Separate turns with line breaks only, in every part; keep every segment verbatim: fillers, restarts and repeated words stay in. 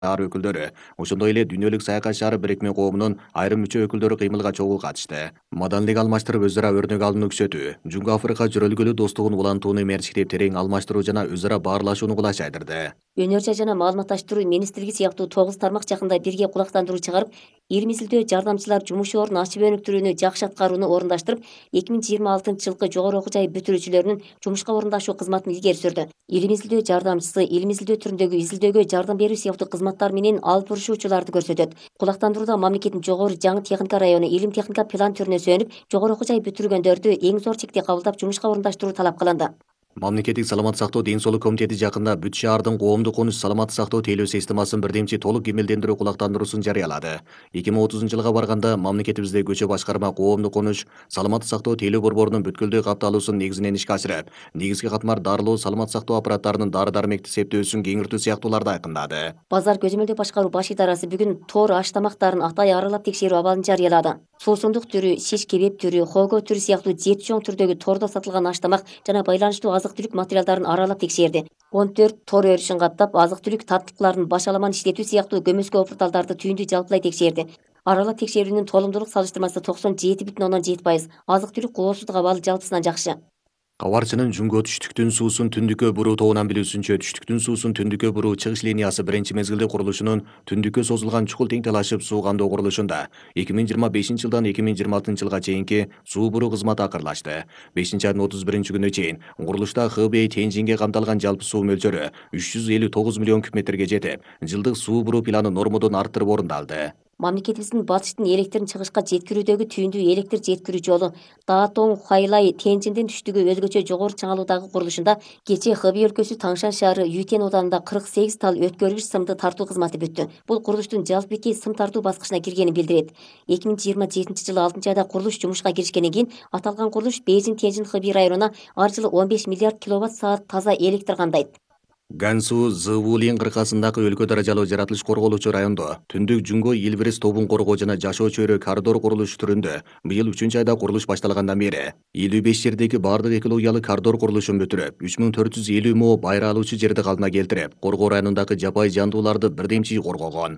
шаар өкүлдөрү, ошондой эле дүйнөлүк саякат шаары бирикме коомунун айрым мүчө өкүлдөрү кыймылга чогуу катышты. Маданилик алмаштырып өз ара өрнөк алууну күчөтүү, Жунго Африка жөрөлгөлүү достугун улантууну мерчиктеп терең алмаштыруу жана өз ара баарлашууну кулайчайдырды.
Өнөр жай жана маалыматташтыруу министрлиги сыяктуу тогуз тармак жакында бирге кулактандыруу чыгарып, эл изилдөө жардамчылар жумуш ордун ачып өнүктүрүүнү жакшы аткарууну орундаштырып, эки миң жыйырма алтынчы жылкы жогору окуу жай бүтүрүүчүлөрүнүн жумушка орундашуу кызматын илгери сүрдү. Илим изилдөө жардамчысы илим изилдөө түрүндөгү изилдөөгө жардам берүү сыяктуу кызматтар менен алып урушуучуларды көрсөтөт. Кулактандырууда мамлекеттин жогору жаңы техника району илим техника план түрүнө сүйөнүп, жогору окуу жай бүтүргөндөрдү эң зор чекте кабылдап жумушка орундаштыруу талап кылынды.
Мамлекеттик саламаттык сактоо ден соолук комитети жакында бүт шаардын коомдук конуш саламаттык сактоо тейлөө системасын бирдемчи толук кемелдендирүү кулактандыруусун жарыялады. эки миң отузунчу жылга барганда мамлекетибизде көчө башкарма коомдук конуш саламаттык сактоо тейлөө борборунун бүткүлдүү капталуусун негизинен ишке ашырып, негизги катмар дарылоо саламаттык сактоо аппараттарынын дары-дармекти септөөсүн кеңиртүү сыяктууларды айкындады.
Базар көзөмөлдөө башкаруу баш идарасы бүгүн тоор аш тамактарын атай аралап текшерүү абалын жарыялады. Суусундук түрү, шиш кебеп түрү, хого түрү сыяктуу жети чоң түрдөгү тоордо сатылган аш тамак жана байланыштуу азык-түлүк материалдарын аралап текшерди. он төрт тоор өрүшүн каттап, азык-түлүк таттыктыларын башаламан иштетүү сыяктуу көмөскө порталдарды түйүндү жалпылай текшерди. Аралап текшерүүнүн толумдуулук салыштырмасы токсон жети бүтүн ондон жети пайыз. Азык-түлүк коопсуздук абалы жалпысынан жакшы.
Кабарчынын Жунго түштүктүн суусун түндүккө буруу тобунан билүүсүнчө, түштүктүн суусун түндүккө буруу чыгыш линиясы биринчи мезгилде курулушунун түндүккө созулган чукул тең талашып суу кандоо курулушунда эки миң жыйырма бешинчи жылдан эки миң жыйырма алтынчы жылга чейинки суу буруу кызматы акырлашты. бешинчи айдын отуз биринчи күнүнө чейин курулушта Хэбэй Тяньжинге камтылган жалпы суу мөлчөрү үч жүз элүү тогуз миллион куб метрге жетип, жылдык суу буруу планы нормодон арттырып орундалды.
Мамлекетибиздин батыштын электрин чыгышка жеткирүүдөгү түйүндүү электр жеткирүү жолу Даатong Хайлай Тяньжиндин түштүгү өзгөчө жогору чыңалуудагы курулушунда кечээ Хэбэй өлкөсү Таңшан шаары Ютен ауданында кырк сегиз тал өткөргүч сымды тартуу кызматы бүттү. Бул курулуштун жалпы беки сым тартуу баскычына киргенин билдирет. эки миң жыйырма жетинчи жылы алтынчы айда курулуш жумушка киришкенден кийин аталган курулуш Бейжиң Тяньжин Хэбэй районуна ар жылы он беш миллиард киловатт саат таза электр кандайт.
Гансу Зыбулин кыркасындагы өлкө даражалуу жаратылыш корголуучу райондо түндүк Жунго Илбирис тобун коргоо жана жашоо чөйрө коридор курулуш түрүндө быйыл үчүнчү айда курулуш башталгандан бери элүү беш жердеги бардык экологиялык коридор курулушун бүтүрүп, үч миң төрт жүз элүү мо байра алуучу жерди калпына келтирип, коргоо районундагы жапай жандууларды бирдемчи коргогон.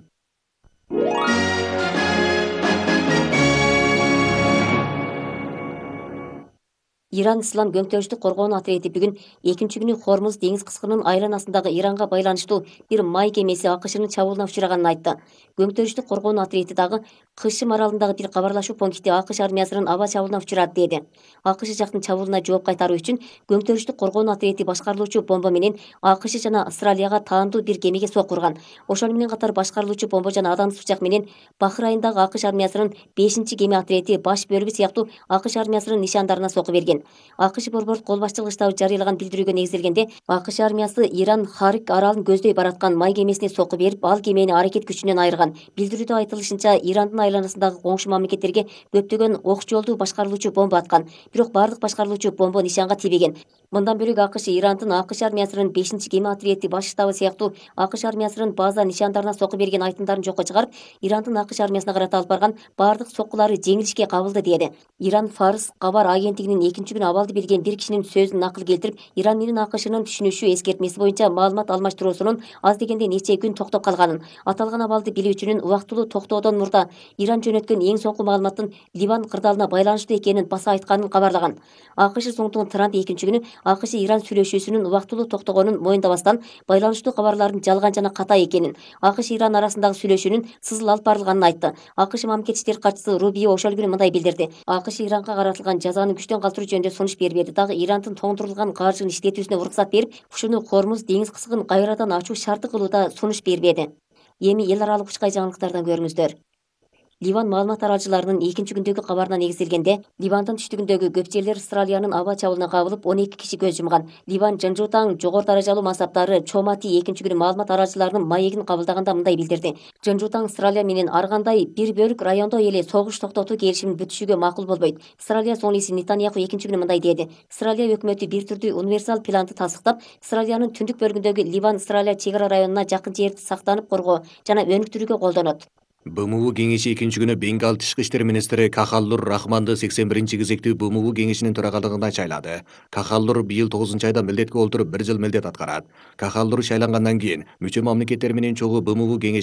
Иран Ислам көңтөрүштүк коргоонун отряди бүгүн экинчи күнү Хормуз деңиз кыскынын айланасындагы Иранга байланыштуу бир май кемеси АКШнын чабуулуна учураганын айтты. Көңтөрүштүк коргоонун отряди дагы Кышым аралындагы бир кабарлашуу пунктите АКШ армиясынын аба чабуулуна учурат деди. АКШ жактын чабуулуна жооп кайтаруу үчүн көңтөрүштүк коргоонун отряди башкарылуучу бомба менен АКШ жана Австралияга таандуу бир кемеге сокку урган. Ошону менен катар башкарылуучу бомба жана адамдык бычак менен Бахыр айындагы АКШ армиясынын бешинчи кеме отряди баш бөлүгү сыяктуу АКШ армиясынын нишандарына сокку берген. АКШ борбордук кол башчылыгы штабы жарыялаган билдирүүгө негизделгенде, АКШ армиясы Иран Харик аралын көздөй бараткан май кемесине сокку берип, ал кемени аракет күчүнөн айырган. Билдирүүдө айтылышынча, Ирандын айланасындагы коңшу мамлекеттерге көптөгөн ок жолдуу башкарылуучу бомба аткан. Бирок бардык башкарылуучу бомба нишанга тийбеген. Мындан бөлөк АКШ Ирандын АКШ армиясынын бешинчи кеме отряди баш штабы сыяктуу АКШ армиясынын база нишандарына сокку берген айтымдарын жокко чыгарып, Ирандын АКШ армиясына карата алып барган бардык соккулары жеңилишке кабылды деди. Иран Фарс кабар агенттигинин экинчи күнү абалды билген бир кишинин сөзүн накыл келтирип, Иран менен АКШнын түшүнүшүү эскертмеси боюнча маалымат алмаштыруусунун аз дегенде нече күн токтоп калганын, аталган абалды билүүчүнүн убактылуу токтоодон мурда Иран жөнөткөн эң соңку маалыматтын Ливан кырдаалына байланыштуу экенин баса айтканын кабарлаган. АКШ Зоңтун Трант экинчи күнү АКШ Иран сүйлөшүүсүнүн убактылуу токтогонун моюндабастан, байланыштуу кабарлардын жалган жана катай экенин, АКШ Иран арасындагы сүйлөшүүнүн сызыл алып барылганын айтты. АКШ мамлекеттик иштер катчысы Рубио ошол күнү мындай билдирди. АКШ Иранга каратылган жазаны күчтөн калтыруу жөнүндө сунуш бербеди, дагы Ирандын тоңдурулган каржынын иштетүүсүнө уруксат берип, ушуну Хормуз деңиз кыскын кайрадан ачуу шарты кылууда сунуш бербеди. Эми эл аралык учкай жаңылыктардан көрүңүздөр. Ливан маалымат аралчыларынын экинчи күндөгү кабарына негизделгенде, Ливандын түштүгүндөгү көп жерлер Австралиянын аба чабуулуна кабылып, он эки киши көз жумган. Ливан Жынжутаң жогору даражалуу мансаптары Чомати экинчи күнү маалымат аралчыларынын маегин кабылдаганда мындай билдирди. Жынжутаң Австралия менен ар кандай бир бөлүк райондо эле согуш токтотуу келишимин бүтүшүүгө макул болбойт. Австралия соңлиси Нетаньяху экинчи күнү мындай деди. Австралия өкмөтү бир түрдүү универсал планды тастыктап, Австралиянын түндүк бөлүгүндөгү Ливан Австралия чек ара районуна жакын жерди сактанып коргоо жана өнүктүрүүгө колдонот.
БМУ кеңеши экинчи күнү Бенгал тышкы иштер министри Кахаллур Рахманды сексен биринчи кезектүү БМУ кеңешинин төрагалыгына шайлады. Кахаллур быйыл тогузунчу айда милдетке олтуруп бир жыл милдет аткарат. Кахаллур шайлангандан кийин мүчө мамлекеттер менен чогуу БМУ кеңеши